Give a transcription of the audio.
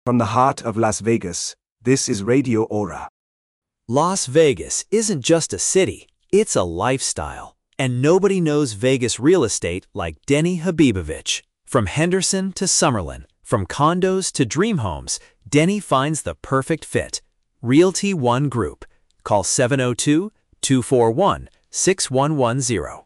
From the heart of Las Vegas, this is Radio Aura. Las Vegas isn't just a city, it's a lifestyle. And nobody knows Vegas real estate like Denny Habibovich. From Henderson to Summerlin, from condos to dream homes, Denny finds the perfect fit. Realty One Group. Call 702-241-6110.